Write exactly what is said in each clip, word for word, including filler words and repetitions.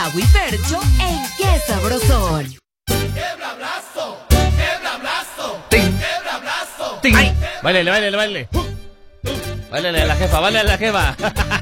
Tavo y Fercho en Qué Sabrosón. Quebra brazo, quebra brazo, quebra brazo. ¡Ay! Báilale, báilale, báilale. Báilale a la jefa, báilale a la jefa.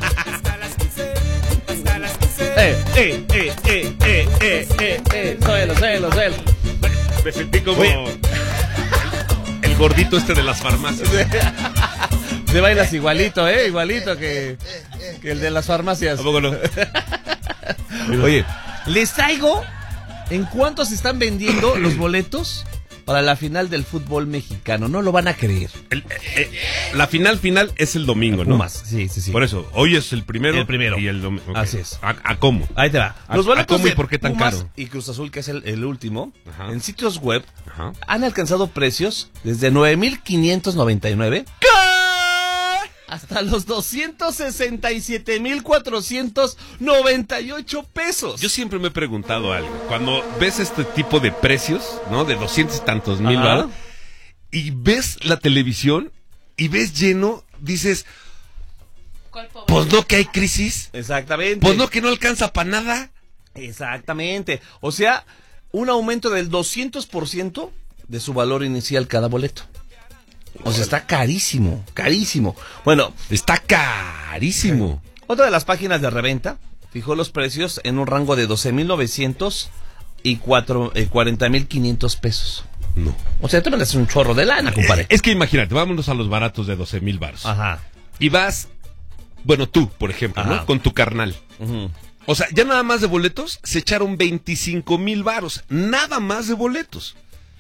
Eh, eh, eh, eh, eh, eh, eh, eh. Suelo, suelo, suelo. Me sentí como el, el gordito este de las farmacias. Te bailas igualito, eh, igualito que, que el de las farmacias. ¿A poco no? Oye, les traigo en cuánto se están vendiendo los boletos para la final del fútbol mexicano. No lo van a creer. El, eh, la final final es el domingo, ¿no? Pumas, sí, sí, sí. Por eso, hoy es el primero. El primero. Y el domingo. Okay. Así es. ¿A, a cómo? Ahí te va. ¿A, Los boletos a cómo y de por qué tan Pumas caro? y Cruz Azul, que es el, el último, Ajá. en sitios web, Ajá. han alcanzado precios desde nueve mil quinientos noventa y nueve hasta los doscientos sesenta y siete mil cuatrocientos noventa y ocho pesos. Yo siempre me he preguntado algo. Cuando ves este tipo de precios, ¿no? De doscientos y tantos mil Ajá. baros, y ves la televisión y ves lleno, dices, pues no que hay crisis, Exactamente. pues no que no alcanza para nada. Exactamente. O sea, un aumento del doscientos por ciento de su valor inicial cada boleto. O sea, está carísimo, carísimo. Bueno, Está carísimo. otra de las páginas de reventa fijó los precios en un rango de doce mil novecientos y cuarenta mil quinientos pesos. No. O sea, tú me das un chorro de lana, compadre. Eh, Es que imagínate, vámonos a los baratos de doce mil baros. Ajá. Y vas, bueno, tú, por ejemplo, Ajá. ¿no? Con tu carnal. Ujú. O sea, ya nada más de boletos se echaron veinticinco mil varos. Nada más de boletos.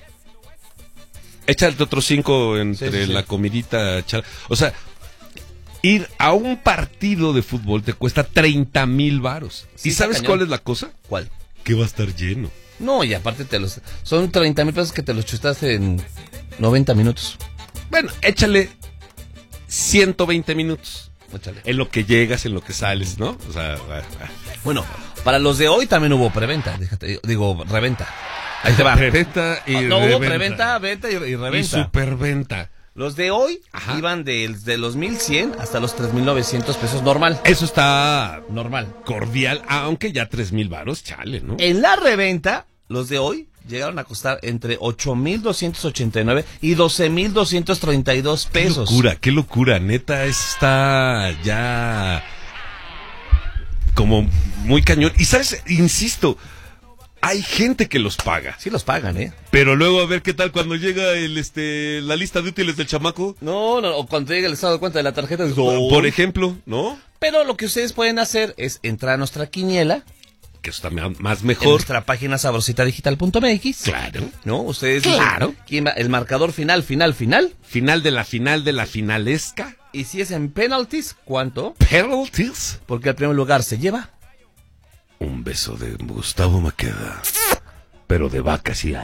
Échate otros cinco entre Sí, sí, sí. la comidita. chal- O sea, ir a un partido de fútbol te cuesta treinta mil varos. Sí, ¿Y está sabes cañón. cuál es la cosa? ¿Cuál? Que va a estar lleno. No, y aparte te los... Son treinta mil pesos que te los chustaste en noventa minutos. Bueno, échale ciento veinte minutos. Échale. En lo que llegas, en lo que sales, ¿no? O sea, ah, ah. Bueno, para los de hoy también hubo preventa, déjate, digo, reventa. Ahí te va. Preventa y Ah, no, hubo reventa. preventa, venta y, y Y reventa. superventa. Los de hoy Ajá. iban de, de los mil cien hasta los tres mil novecientos pesos normal. Eso está Normal. cordial, aunque ya tres mil varos, chale, ¿no? En la reventa, los de hoy llegaron a costar entre ocho mil doscientos ochenta y nueve y doce mil doscientos treinta y dos Qué pesos. locura, qué locura, neta, eso está ya como muy cañón. Y sabes, insisto, hay gente que los paga, Sí los pagan, ¿eh? pero luego a ver qué tal cuando llega el este la lista de útiles del chamaco, No, no, o cuando llegue el estado de cuenta de la tarjeta. dices, por ejemplo, ¿no? Pero lo que ustedes pueden hacer es entrar a nuestra quiniela, Que eso está me- más en mejor. nuestra página sabrosita digital punto m x. Claro. ¿No? Ustedes Claro. dicen quién va- el marcador final, final, final. Final de la final de la finalesca. Y si es en penalties, ¿cuánto? Penalties. Porque al primer lugar se lleva. Un beso de Gustavo Maqueda. Pero de vacas y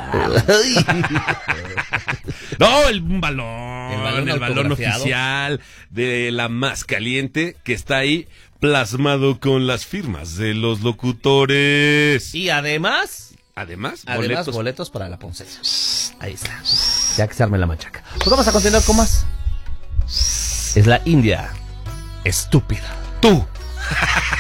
No, el un balón. El balón el balón autografiado. oficial de la más caliente que está ahí plasmado con las firmas de los locutores. Y además, Además, además boletos. boletos, para la Poncesa. Ahí está. Ya que se arme la machaca. Pues vamos a continuar con más. Es la India estúpida. Tú.